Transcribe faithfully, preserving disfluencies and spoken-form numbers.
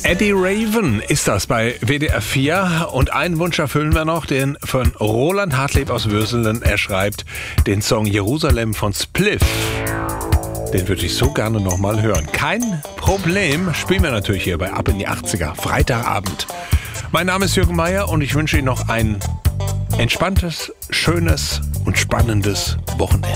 Eddie Raven ist das bei W D R vier. Und einen Wunsch erfüllen wir noch, den von Roland Hartleb aus Würselen. Er schreibt den Song Jerusalem von Spliff. Den würde ich so gerne nochmal hören. Kein Problem, spielen wir natürlich hier bei Ab in die achtziger, Freitagabend. Mein Name ist Jürgen Meier und ich wünsche Ihnen noch ein entspanntes, schönes und spannendes Wochenende.